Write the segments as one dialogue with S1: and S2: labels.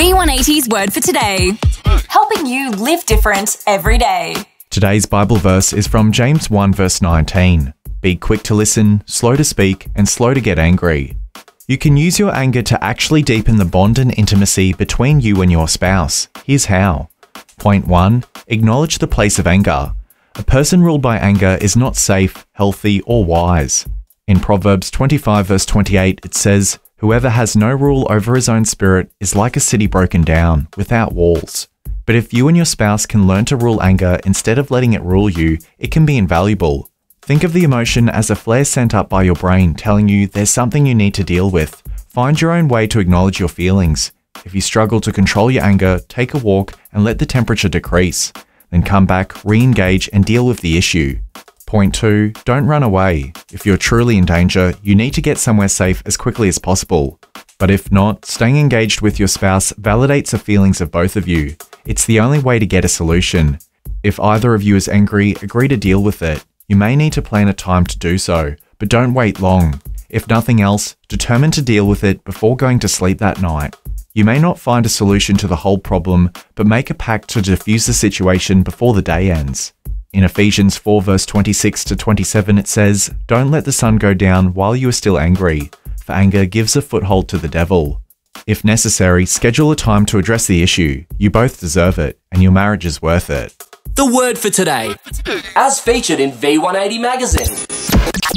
S1: V180's word for today. Helping you live different every day.
S2: Today's Bible verse is from James 1 verse 19. Be quick to listen, slow to speak, and slow to get angry. You can use your anger to actually deepen the bond and intimacy between you and your spouse. Here's how. Point 1. Acknowledge the place of anger. A person ruled by anger is not safe, healthy, or wise. In Proverbs 25 verse 28, it says, "Whoever has no rule over his own spirit is like a city broken down, without walls." But if you and your spouse can learn to rule anger instead of letting it rule you, it can be invaluable. Think of the emotion as a flare sent up by your brain telling you there's something you need to deal with. Find your own way to acknowledge your feelings. If you struggle to control your anger, take a walk and let the temperature decrease. Then come back, re-engage and deal with the issue. Point 2. Don't run away. If you're truly in danger, you need to get somewhere safe as quickly as possible. But if not, staying engaged with your spouse validates the feelings of both of you. It's the only way to get a solution. If either of you is angry, agree to deal with it. You may need to plan a time to do so, but don't wait long. If nothing else, determine to deal with it before going to sleep that night. You may not find a solution to the whole problem, but make a pact to diffuse the situation before the day ends. In Ephesians 4 verse 26 to 27 it says, "Don't let the sun go down while you are still angry, for anger gives a foothold to the devil." If necessary, schedule a time to address the issue. You both deserve it, and your marriage is worth it.
S3: The word for today, as featured in V180 magazine.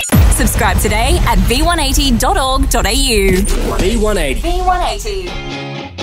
S1: Subscribe today at v180.org.au.
S3: V180.
S1: V180.